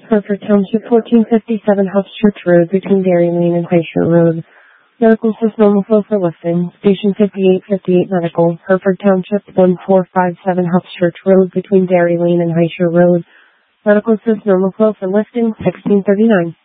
Hereford Township, 1457 House Church Road between Dairy Lane and Highshire Road. Medical says normal flow for lifting. Station 5858 Medical. Hereford Township, 1457 House Church Road between Dairy Lane and Highshire Road. Medical says normal flow for lifting, 1639.